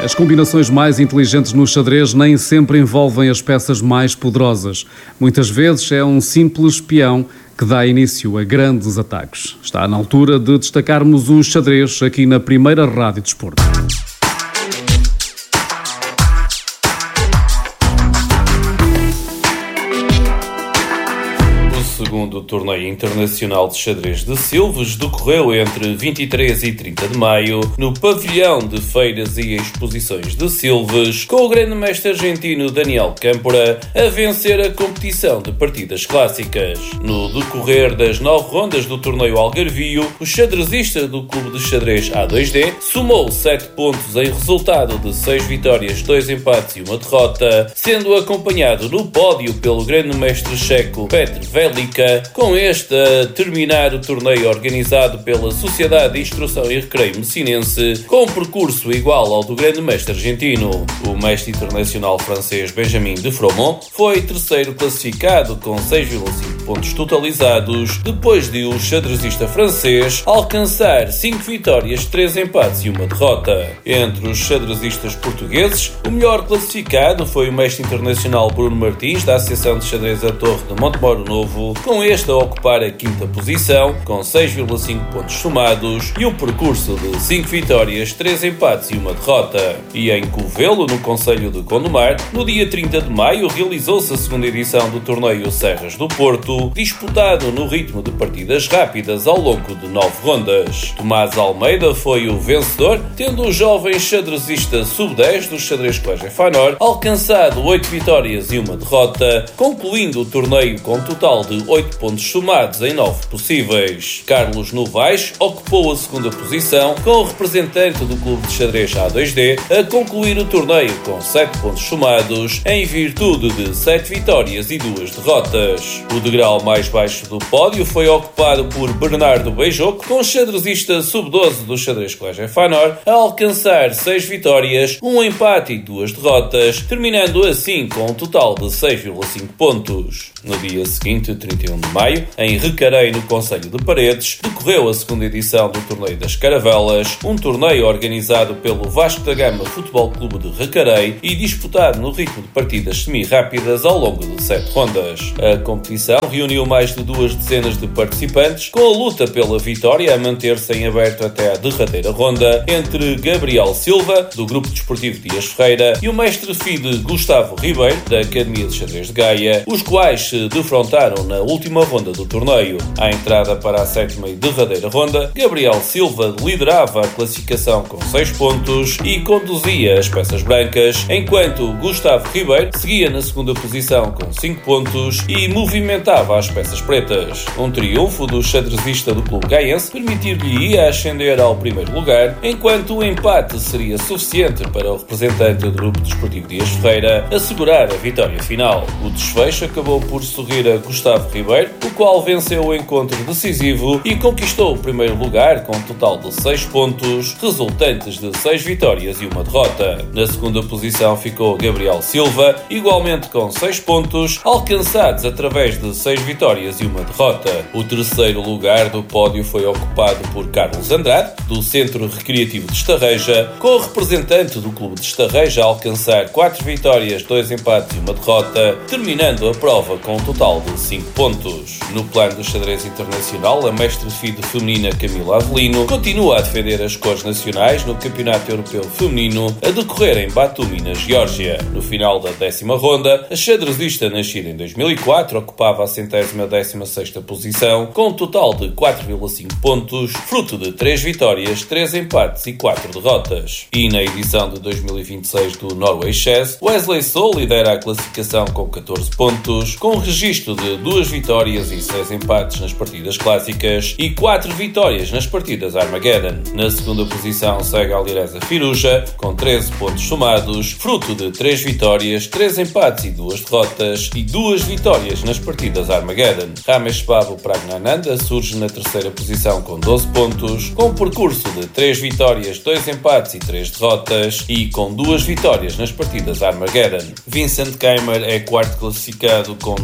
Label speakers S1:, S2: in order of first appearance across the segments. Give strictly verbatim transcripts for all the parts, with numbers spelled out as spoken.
S1: As combinações mais inteligentes no xadrez nem sempre envolvem as peças mais poderosas. Muitas vezes é um simples peão que dá início a grandes ataques. Está na altura de destacarmos o xadrez aqui na primeira Rádio Desporto.
S2: O segundo torneio internacional de xadrez de Silves decorreu entre vinte e três e trinta de maio no pavilhão de feiras e exposições de Silves, com o grande mestre argentino Daniel Câmpora a vencer a competição de partidas clássicas. No decorrer das nove rondas do torneio Algarvio, o xadrezista do clube de xadrez A dois D somou sete pontos em resultado de seis vitórias, dois empates e uma derrota, sendo acompanhado no pódio pelo grande mestre checo Petr Velika, com este a terminar o torneio organizado pela Sociedade de Instrução e Recreio Messinense, com um percurso igual ao do grande mestre argentino. O mestre internacional francês Benjamin de Fromont foi terceiro classificado com seis vírgula cinco pontos totalizados, depois de o xadrezista francês alcançar cinco vitórias, três empates e uma derrota. Entre os xadrezistas portugueses, o melhor classificado foi o mestre internacional Bruno Martins, da Associação de Xadrez da Torre de Montemoro Novo, com este a ocupar a quinta posição, com seis vírgula cinco pontos somados e um percurso de cinco vitórias, três empates e uma derrota. E em Covelo, no concelho de Gondomar, no dia trinta de maio, realizou-se a segunda edição do torneio Serras do Porto, disputado no ritmo de partidas rápidas ao longo de nove rondas. Tomás Almeida foi o vencedor, tendo o jovem xadrezista sub dez do xadrez Colégio Fanor alcançado oito vitórias e uma derrota, concluindo o torneio com um total de oito pontos somados em nove possíveis. Carlos Novaes ocupou a segunda posição, com o representante do clube de xadrez A dois D a concluir o torneio com sete pontos somados, em virtude de sete vitórias e duas derrotas. O degrau mais baixo do pódio foi ocupado por Bernardo Beijoco, com o xadrezista sub doze do xadrez Colégio Fanor a alcançar seis vitórias, um empate e duas derrotas, terminando assim com um total de seis vírgula cinco pontos. No dia seguinte, trinta e um de maio, em Recarei, no concelho de Paredes, decorreu a segunda edição do Torneio das Caravelas, um torneio organizado pelo Vasco da Gama Futebol Clube de Recarei e disputado no ritmo de partidas semi-rápidas ao longo de sete rondas. A competição reuniu mais de duas dezenas de participantes, com a luta pela vitória a manter-se em aberto até à derradeira ronda entre Gabriel Silva, do Grupo Desportivo Dias Ferreira, e o mestre F I D Gustavo Ribeiro, da Academia de Xadrez de Gaia, os quais se defrontaram na última ronda do torneio. À entrada para a sétima e derradeira ronda, Gabriel Silva liderava a classificação com seis pontos e conduzia as peças brancas, enquanto Gustavo Ribeiro seguia na segunda posição com cinco pontos e movimentava as peças pretas. Um triunfo do xadrezista do clube gaiense permitir-lhe ascender ao primeiro lugar, enquanto o empate seria suficiente para o representante do Grupo Desportivo Dias Ferreira assegurar a vitória final. O desfecho acabou por sorrir a Gustavo Ribeiro, o qual venceu o encontro decisivo e conquistou o primeiro lugar com um total de seis pontos, resultantes de seis vitórias e uma derrota. Na segunda posição ficou Gabriel Silva, igualmente com seis pontos, alcançados através de seis vitórias e uma derrota. O terceiro lugar do pódio foi ocupado por Carlos Andrade, do Centro Recreativo de Estarreja, com o representante do clube de Estarreja a alcançar quatro vitórias, dois empates e uma derrota, terminando a prova com um total de cinco pontos. No plano do xadrez internacional, a mestre F I D feminina Camila Avelino continua a defender as cores nacionais no Campeonato Europeu Feminino a decorrer em Batumi, na Geórgia. No final da décima ronda, a xadrezista nascida em dois mil e quatro ocupava a centésima décima sexta posição com um total de quatro vírgula cinco pontos, fruto de três vitórias, três empates e quatro derrotas. E na edição de dois mil e vinte e seis do Norway Chess, Wesley So lidera a classificação com catorze pontos, com um registro de duas vitórias e seis empates nas partidas clássicas e quatro vitórias nas partidas Armageddon. Na segunda posição segue a Alireza Firuja, com treze pontos somados, fruto de três vitórias, três empates e duas derrotas e duas vitórias nas partidas Armageddon. Ramesh Babu Pragnananda surge na terceira posição com doze pontos, com um percurso de três vitórias, dois empates e três derrotas e com duas vitórias nas partidas Armageddon. Vincent Keimer é quarto classificado com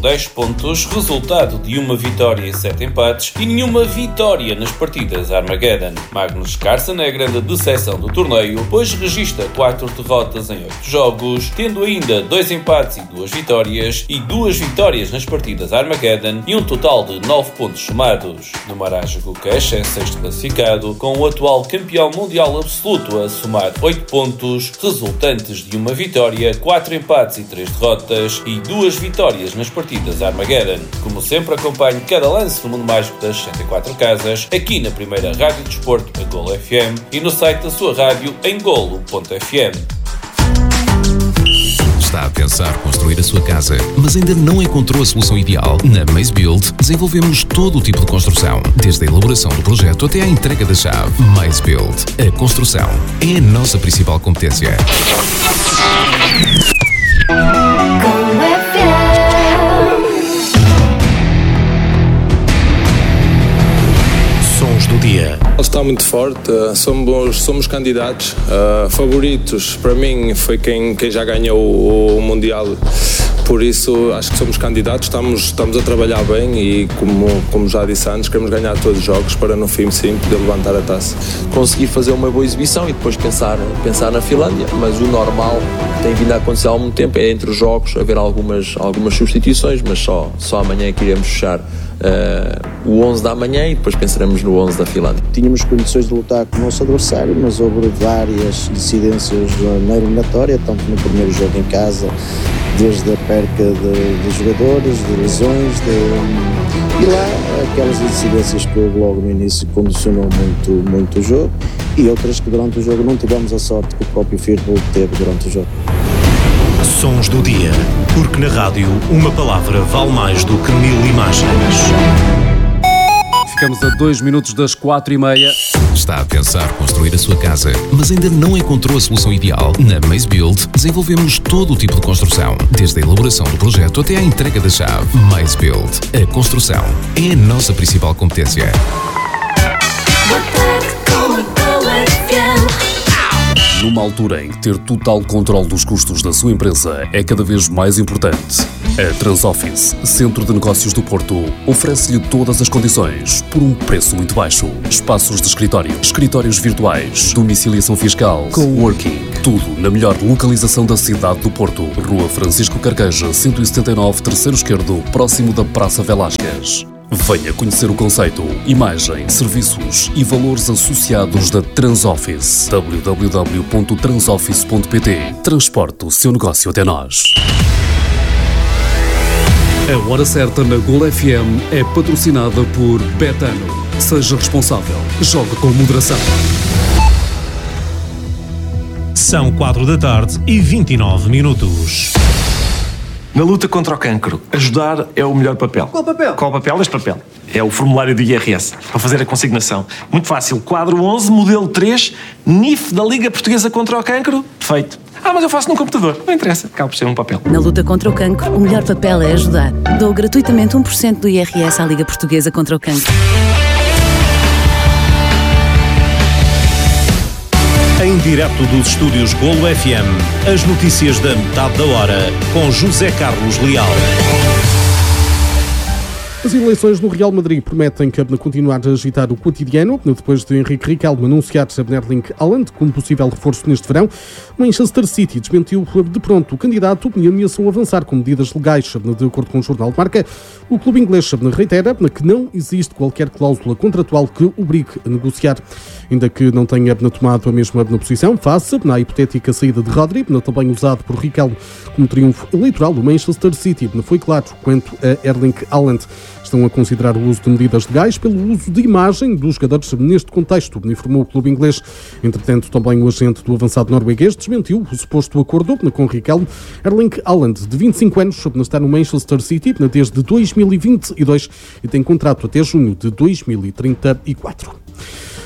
S2: dez pontos, resultado de uma vitória e sete empates e nenhuma vitória nas partidas Armageddon. Magnus Carlsen é a grande decepção do torneio, pois registra quatro derrotas em oito jogos, tendo ainda dois empates e duas vitórias e duas vitórias nas partidas Armageddon e um total de nove pontos somados. No Maraj Gukesh é sexto classificado, com o atual campeão mundial absoluto a somar oito pontos, resultantes de uma vitória, quatro empates e três derrotas e duas vitórias nas partidas Armageddon. Como sempre, acompanhe cada lance do mundo mágico das sessenta e quatro casas, aqui na primeira rádio de desporto, a Golo F M, e no site da sua rádio em golo ponto f m.
S3: Está a pensar construir a sua casa, mas ainda não encontrou a solução ideal? Na Maze Build, desenvolvemos todo o tipo de construção, desde a elaboração do projeto até à entrega da chave. Maze Build. A construção é a nossa principal competência.
S4: Sons do dia.
S5: Está muito forte, somos, somos candidatos, uh, favoritos para mim foi quem, quem já ganhou o, o Mundial, por isso acho que somos candidatos, estamos, estamos a trabalhar bem e como, como já disse antes, queremos ganhar todos os jogos para no fim sim poder levantar a taça.
S6: Conseguir fazer uma boa exibição e depois pensar, pensar na Finlândia, mas o normal tem vindo a acontecer há algum tempo, é entre os jogos haver algumas, algumas substituições, mas só, só amanhã é que iremos fechar uh, o onze da manhã e depois pensaremos no onze da Finlândia.
S7: Tínhamos condições de lutar com o nosso adversário, mas houve várias incidências na eliminatória, tanto no primeiro jogo em casa, desde a perca de, de jogadores, de lesões, de, e lá aquelas incidências que houve logo no início condicionou muito, muito o jogo e outras que durante o jogo não tivemos a sorte que o próprio Firpo teve durante o jogo.
S4: Sons do dia, porque na rádio uma palavra vale mais do que mil imagens.
S1: Ficamos a dois minutos das quatro e meia.
S3: Está a pensar construir a sua casa, mas ainda não encontrou a solução ideal? Na Maze Build, desenvolvemos todo o tipo de construção, desde a elaboração do projeto até à entrega da chave. Maze Build. A construção é a nossa principal competência.
S1: Numa altura em que ter total controle dos custos da sua empresa é cada vez mais importante, a Transoffice, Centro de Negócios do Porto, oferece-lhe todas as condições por um preço muito baixo. Espaços de escritório, escritórios virtuais, domiciliação fiscal, coworking, tudo na melhor localização da cidade do Porto. Rua Francisco Carqueja, cento e setenta e nove, terceiro esquerdo, próximo da Praça Velásquez. Venha conhecer o conceito, imagem, serviços e valores associados da Transoffice. w w w ponto transoffice ponto p t. Transporte o seu negócio até nós. A Hora Certa na Golo F M é patrocinada por Betano. Seja responsável. Jogue com moderação.
S4: São quatro da tarde e vinte e nove minutos.
S8: Na luta contra o cancro, ajudar é o melhor papel.
S9: Qual papel?
S8: Qual papel? Este papel. É o formulário do I R S, para fazer a consignação. Muito fácil. Quadro onze, modelo três, N I F da Liga Portuguesa contra o Cancro. Feito. Ah, mas eu faço num computador. Não interessa. Acaba por ser um papel.
S10: Na luta contra o cancro, o melhor papel é ajudar. Dou gratuitamente um por cento do I R S à Liga Portuguesa contra o Cancro.
S4: Em direto dos estúdios Golo F M, as notícias da metade da hora, com José Carlos Leal.
S11: As eleições no Real Madrid prometem que continuar a agitar o cotidiano, depois de Henrique Riquelme anunciar Erling Haaland como possível reforço neste verão. Manchester City desmentiu de pronto o candidato e ameaçou avançar com medidas legais. De acordo com o jornal de Marca, o clube inglês reitera que não existe qualquer cláusula contratual que obrigue a negociar. Ainda que não tenha tomado a mesma posição face à hipotética saída de Rodri, também usado por Riquelme como triunfo eleitoral, o Manchester City foi claro quanto a Erling Haaland. Estão a considerar o uso de medidas legais pelo uso de imagem dos jogadores neste contexto, informou o clube inglês. Entretanto, também o agente do avançado norueguês desmentiu o suposto acordo com Riquelme. Erling Haaland, de vinte e cinco anos, está no Manchester City desde dois mil e vinte e dois e tem contrato até junho de dois mil e trinta e quatro.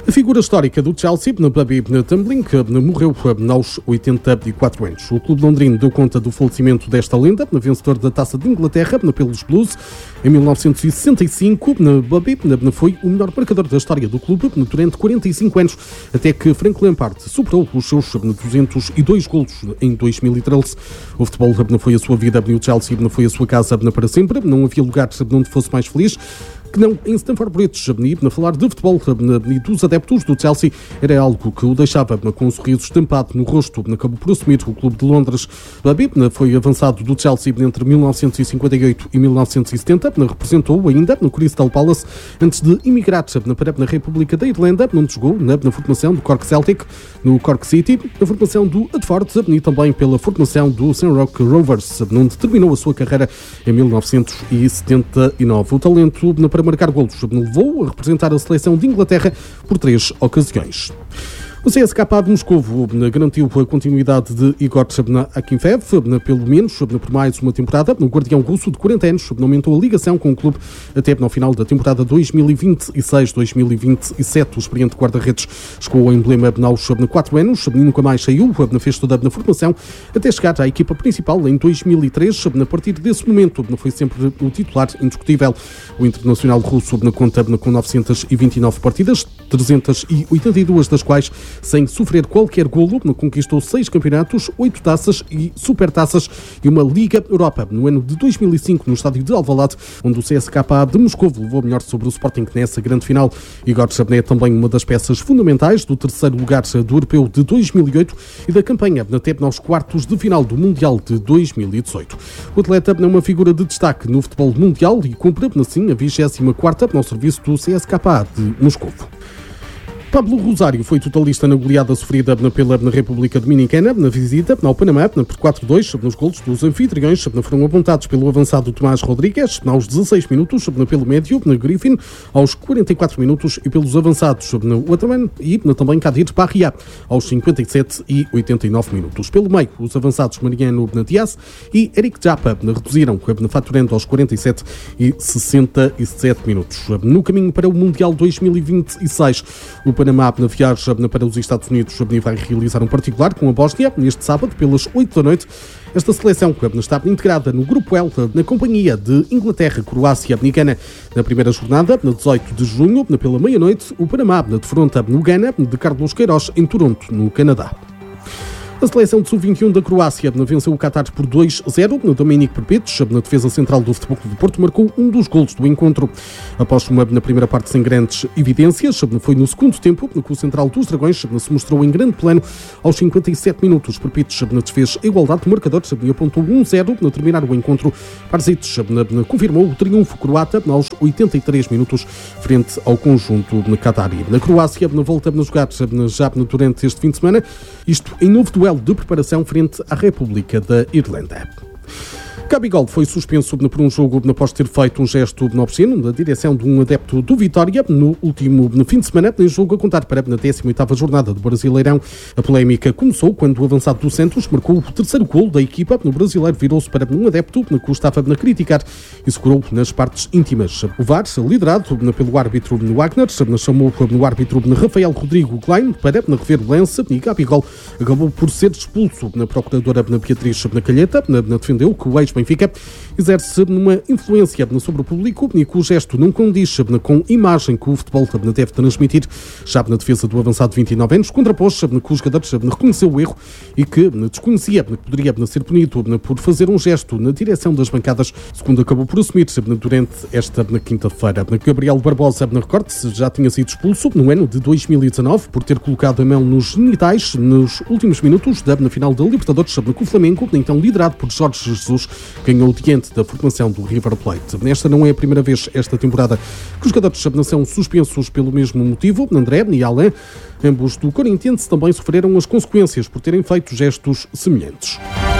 S11: A figura histórica do Chelsea, Bobby Tumbling, morreu aos oitenta e quatro anos. O clube londrino deu conta do falecimento desta lenda, vencedor da Taça de Inglaterra pelos Blues. Em mil novecentos e sessenta e cinco, Bobby foi o melhor marcador da história do clube durante quarenta e cinco anos, até que Frank Lampard superou os seus duzentos e dois golos em dois mil e treze. O futebol foi a sua vida e o Chelsea foi a sua casa para sempre. Não havia lugar onde fosse mais feliz que não em Stamford Bridge. Na falar de futebol e dos adeptos do Chelsea era algo que o deixava com um sorriso estampado no rosto. Acabou por assumir o clube de Londres. Bobby foi avançado do Chelsea entre mil novecentos e cinquenta e oito e mil novecentos e setenta. Representou ainda no Crystal Palace antes de emigrar para a República da Irlanda, onde jogou na, na formação do Cork Celtic, no Cork City, na formação do Watford e também pela formação do Shamrock Rovers, onde terminou a sua carreira em mil novecentos e setenta e nove. O talento para marcar golos levou a representar a seleção de Inglaterra por três ocasiões. O C S K A de Moscovo garantiu a continuidade de Igor Akinfev, pelo menos por mais uma temporada. O guardião russo de quarenta anos aumentou a ligação com o clube até no final da temporada dois mil e vinte e seis dois mil e vinte e sete. O experiente guarda-redes chegou ao emblema aos quatro anos, nunca mais saiu, fez toda na formação, até chegar à equipa principal em dois mil e três. A partir desse momento foi sempre o titular indiscutível. O internacional russo conta com novecentos e vinte e nove partidas, trezentas e oitenta e duas das quais sem sofrer qualquer golo. Conquistou seis campeonatos, oito taças e supertaças e uma Liga Europa no ano de dois mil e cinco no estádio de Alvalade, onde o C S K A de Moscovo levou melhor sobre o Sporting nessa grande final. Igor é também uma das peças fundamentais do terceiro lugar do Europeu de dois mil e oito e da campanha até aos quartos de final do Mundial de dois mil e dezoito. O atleta é uma figura de destaque no futebol mundial e cumpre assim a vigésima quarta no serviço do C S K A de Moscovo. Pablo Rosário foi totalista na goleada sofrida pela República Dominicana na visita ao Panamá por quatro a dois. Nos golos dos anfitriões foram apontados pelo avançado Tomás Rodrigues aos dezasseis minutos, pelo médio Griffin aos quarenta e quatro minutos e pelos avançados Waterman e também Kadir Barria aos cinquenta e sete e oitenta e nove minutos. Pelo meio, os avançados Mariano Dias e Eric Japa reduziram, faturando aos quarenta e sete e sessenta e sete minutos. No caminho para o Mundial dois mil e vinte e seis, o Panamá na viagem para os Estados Unidos vai realizar um particular com a Bósnia neste sábado pelas oito da noite. Esta seleção está integrada no Grupo L na companhia de Inglaterra, Croácia e Gana. Na primeira jornada, na dezoito de junho, pela meia-noite, o Panamá defronta no Ghana de Carlos Queiroz em Toronto, no Canadá. A seleção de sub vinte e um da Croácia venceu o Qatar por dois a zero. Dominic Perpic, na defesa central do Futebol Clube de Porto, marcou um dos golos do encontro. Após uma na primeira parte sem grandes evidências, foi no segundo tempo que o central dos Dragões se mostrou em grande plano aos cinquenta e sete minutos. Perpic desfez a igualdade do marcador e apontou um a zero. No terminar o encontro, Parzic confirmou o triunfo croata aos oitenta e três minutos frente ao conjunto qatari. Na Croácia, volta a jogar já durante este fim de semana, isto em novo duelo de preparação frente à República da Irlanda. Gabigol foi suspenso por um jogo após ter feito um gesto obsceno na direção de um adepto do Vitória no último fim de semana, em jogo a contar para a décima oitava jornada do Brasileirão. A polémica começou quando o avançado do Santos marcou o terceiro golo da equipa. No brasileiro virou-se para um adepto que o estava a criticar e segurou nas partes íntimas. O V A R, liderado pelo árbitro Wagner, chamou no árbitro Rafael Rodrigo Klein para rever o lance e Gabigol acabou por ser expulso. Na procuradora Beatriz Calheta defendeu que o ex-Benfica exerce uma influência sobre o público e que o gesto não condiz com a imagem que o futebol deve transmitir. Já na defesa do avançado de vinte e nove anos, contrapôs que o jogador reconheceu o erro e que desconhecia que poderia ser punido por fazer um gesto na direção das bancadas, segundo acabou por assumir durante esta quinta-feira. Gabriel Barbosa, na recorte, já tinha sido expulso no ano de dois mil e dezanove por ter colocado a mão nos genitais nos últimos minutos da final da Libertadores com o Flamengo, então liderado por Jorge Jesus, ganhou diante da formação do River Plate. Esta não é a primeira vez esta temporada que os jogadores são suspensos pelo mesmo motivo. André e Alain, ambos do Corinthians, também sofreram as consequências por terem feito gestos semelhantes.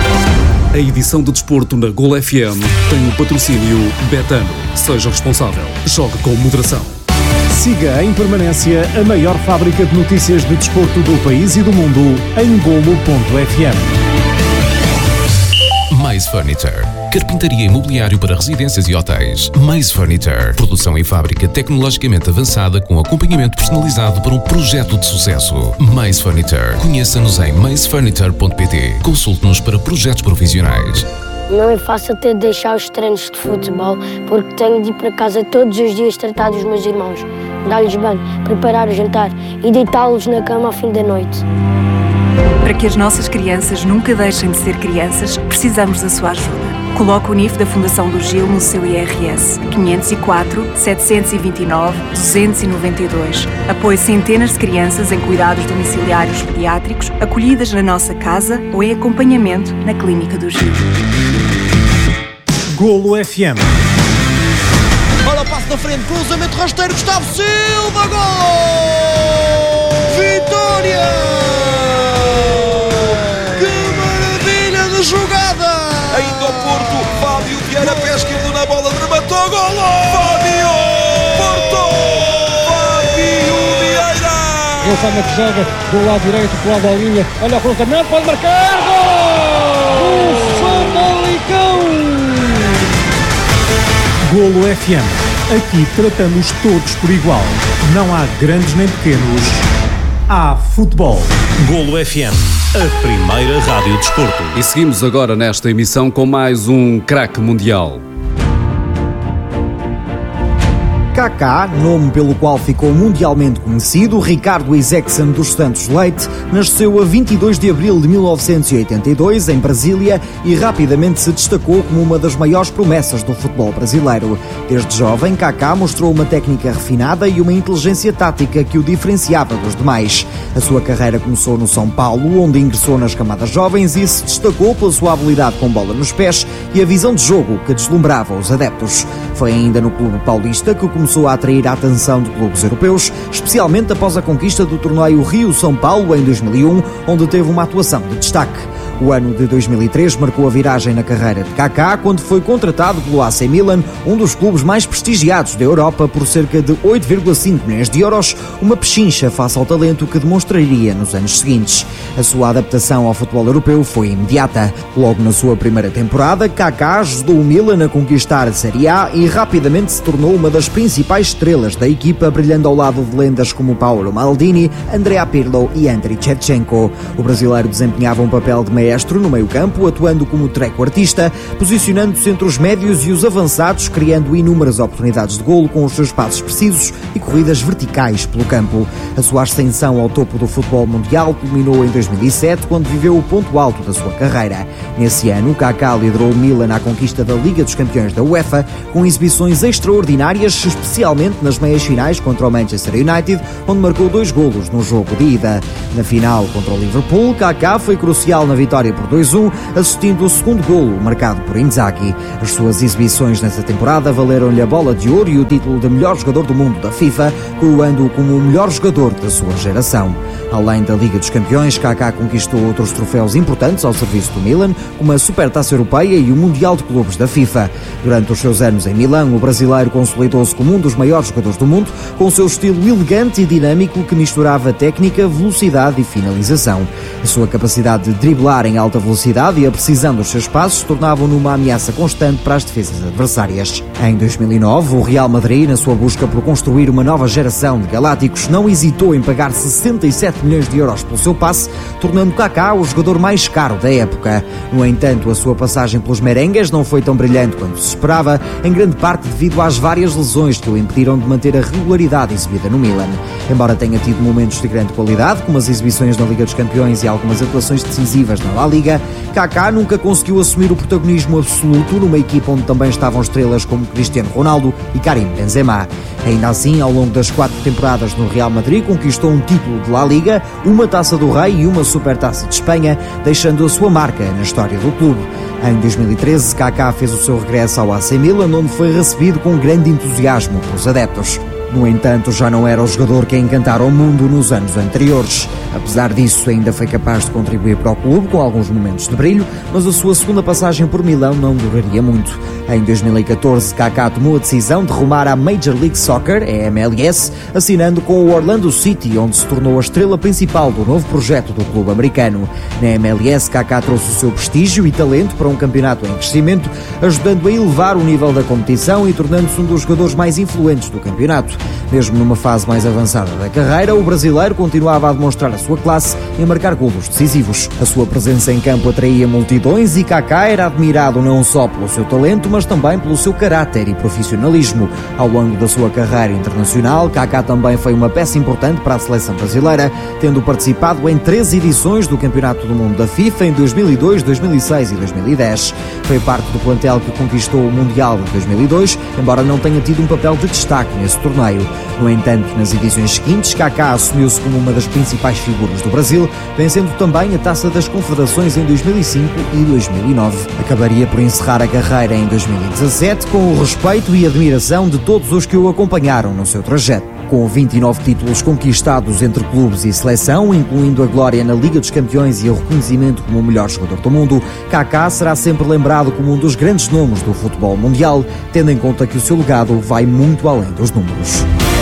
S1: A edição de desporto na Gol F M tem o patrocínio Betano. Seja responsável. Jogue com moderação.
S4: Siga em permanência a maior fábrica de notícias de desporto do país e do mundo em golo ponto f m.
S3: Mais Furniture. Carpintaria e mobiliário para residências e hotéis. Mais Furniture. Produção em fábrica tecnologicamente avançada com acompanhamento personalizado para um projeto de sucesso. Mais Furniture. Conheça-nos em mais furniture ponto pt. Consulte-nos para projetos profissionais.
S9: Não é fácil ter de deixar os treinos de futebol porque tenho de ir para casa todos os dias tratar dos meus irmãos, dar-lhes banho, preparar o jantar e deitá-los na cama ao fim da noite.
S12: Para que as nossas crianças nunca deixem de ser crianças, precisamos da sua ajuda. Coloque o N I F da Fundação do Gil no seu I R S. quinhentos e quatro, setecentos e vinte e nove, duzentos e noventa e dois. Apoie centenas de crianças em cuidados domiciliários pediátricos, acolhidas na nossa casa ou em acompanhamento na Clínica do Gil.
S4: Golo F M.
S13: Olha o passo na frente, cruzamento rasteiro, Gustavo Silva, gol! Vitória! Jogada!
S14: Ainda o Porto, Fábio Vieira, pé esquerdo na bola, rematou, golo! Fábio! Porto! Fábio Vieira!
S15: Ele sabe que joga do lado direito, do lado da linha, olha o cruzamento, pode marcar, gol! O Famalicão!
S4: Golo F M. Aqui tratamos todos por igual. Não há grandes nem pequenos. Há futebol. Golo F M, a primeira rádio de desporto.
S1: E seguimos agora nesta emissão com mais um craque mundial.
S16: Kaká, nome pelo qual ficou mundialmente conhecido, Ricardo Isaacson dos Santos Leite, nasceu a vinte e dois de abril de mil novecentos e oitenta e dois, em Brasília, e rapidamente se destacou como uma das maiores promessas do futebol brasileiro. Desde jovem, Kaká mostrou uma técnica refinada e uma inteligência tática que o diferenciava dos demais. A sua carreira começou no São Paulo, onde ingressou nas camadas jovens e se destacou pela sua habilidade com bola nos pés e a visão de jogo que deslumbrava os adeptos. Foi ainda no Clube Paulista que começou a atrair a atenção de clubes europeus, especialmente após a conquista do torneio Rio-São Paulo em dois mil e um, onde teve uma atuação de destaque. O ano de dois mil e três marcou a viragem na carreira de Kaká quando foi contratado pelo A C Milan, um dos clubes mais prestigiados da Europa, por cerca de oito vírgula cinco milhões de euros, uma pechincha face ao talento que demonstraria nos anos seguintes. A sua adaptação ao futebol europeu foi imediata. Logo na sua primeira temporada, Kaká ajudou o Milan a conquistar a Série A e rapidamente se tornou uma das principais estrelas da equipa, brilhando ao lado de lendas como Paolo Maldini, Andrea Pirlo e Andriy Shevchenko. O brasileiro desempenhava um papel de maestro no meio-campo, atuando como treco-artista, posicionando-se entre os médios e os avançados, criando inúmeras oportunidades de golo com os seus passos precisos e corridas verticais pelo campo. A sua ascensão ao topo do futebol mundial culminou em dois mil e sete, quando viveu o ponto alto da sua carreira. Nesse ano, Kaká liderou o Milan à conquista da Liga dos Campeões da UEFA, com exibições extraordinárias, especialmente nas meias-finais contra o Manchester United, onde marcou dois golos no jogo de ida. Na final contra o Liverpool, Kaká foi crucial na vitória por dois a um, assistindo o segundo golo, marcado por Inzaghi. As suas exibições nesta temporada valeram-lhe a bola de ouro e o título de melhor jogador do mundo da FIFA, coroando-o como o melhor jogador da sua geração. Além da Liga dos Campeões, Kaká conquistou outros troféus importantes ao serviço do Milan, como a Supertaça Europeia e o Mundial de Clubes da FIFA. Durante os seus anos em Milão, o brasileiro consolidou-se como um dos maiores jogadores do mundo, com o seu estilo elegante e dinâmico que misturava técnica, velocidade e finalização. A sua capacidade de driblar em alta velocidade e a precisão dos seus passos tornavam-no uma ameaça constante para as defesas adversárias. Em dois mil e nove, o Real Madrid, na sua busca por construir uma nova geração de galácticos, não hesitou em pagar sessenta e sete milhões de euros pelo seu passe, tornando Kaká o jogador mais caro da época. No entanto, a sua passagem pelos merengues não foi tão brilhante quanto se esperava, em grande parte devido às várias lesões que o impediram de manter a regularidade exibida no Milan. Embora tenha tido momentos de grande qualidade, como as exibições na Liga dos Campeões e algumas atuações decisivas na La Liga, Kaká nunca conseguiu assumir o protagonismo absoluto numa equipa onde também estavam estrelas como Cristiano Ronaldo e Karim Benzema. Ainda assim, ao longo das quatro temporadas no Real Madrid, conquistou um título de La Liga, uma Taça do Rei e uma Supertaça de Espanha, deixando a sua marca na história do clube. Em dois mil e treze, Kaká fez o seu regresso ao A C Milan, onde foi recebido com grande entusiasmo pelos adeptos. No entanto, já não era o jogador que a encantara o mundo nos anos anteriores. Apesar disso, ainda foi capaz de contribuir para o clube com alguns momentos de brilho, mas a sua segunda passagem por Milão não duraria muito. Em dois mil e catorze, Kaká tomou a decisão de rumar à Major League Soccer, a M L S, assinando com o Orlando City, onde se tornou a estrela principal do novo projeto do clube americano. Na M L S, Kaká trouxe o seu prestígio e talento para um campeonato em crescimento, ajudando a elevar o nível da competição e tornando-se um dos jogadores mais influentes do campeonato. Mesmo numa fase mais avançada da carreira, o brasileiro continuava a demonstrar a sua classe em marcar golos decisivos. A sua presença em campo atraía multidões e Kaká era admirado não só pelo seu talento, mas também pelo seu caráter e profissionalismo. Ao longo da sua carreira internacional, Kaká também foi uma peça importante para a seleção brasileira, tendo participado em três edições do Campeonato do Mundo da FIFA em dois mil e dois, dois mil e seis e dois mil e dez. Foi parte do plantel que conquistou o Mundial de dois mil e dois, embora não tenha tido um papel de destaque nesse torneio. No entanto, nas edições seguintes, Kaká assumiu-se como uma das principais figuras do Brasil, vencendo também a Taça das Confederações em dois mil e cinco e dois mil e nove. Acabaria por encerrar a carreira em dois mil e dezassete com o respeito e admiração de todos os que o acompanharam no seu trajeto. Com vinte e nove títulos conquistados entre clubes e seleção, incluindo a glória na Liga dos Campeões e o reconhecimento como o melhor jogador do mundo, Kaká será sempre lembrado como um dos grandes nomes do futebol mundial, tendo em conta que o seu legado vai muito além dos números.